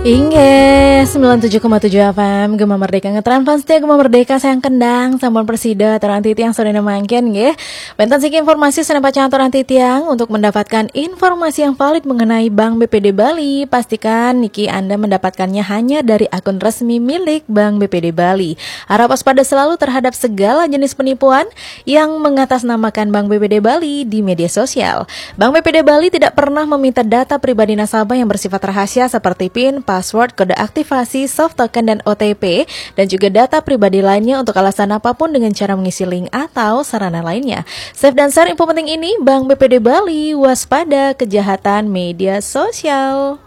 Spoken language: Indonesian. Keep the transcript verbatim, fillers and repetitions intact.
Inge sembilan puluh tujuh koma tujuh F M Gema Merdeka ngetran fans setia Gema Merdeka sayang kendang sampun persida torang titiang sodena mangken nggih. Bentan siki informasi sana pacangan torang titiang untuk mendapatkan informasi yang valid mengenai Bank B P D Bali. Pastikan niki Anda mendapatkannya hanya dari akun resmi milik Bank B P D Bali. Harap waspada selalu terhadap segala jenis penipuan yang mengatasnamakan Bank B P D Bali di media sosial. Bank B P D Bali tidak pernah meminta data pribadi nasabah yang bersifat rahasia seperti PIN, password, kode aktivasi, soft token, dan O T P, dan juga data pribadi lainnya untuk alasan apapun dengan cara mengisi link atau sarana lainnya. Save dan share info penting ini, Bank B P D Bali, waspada kejahatan media sosial.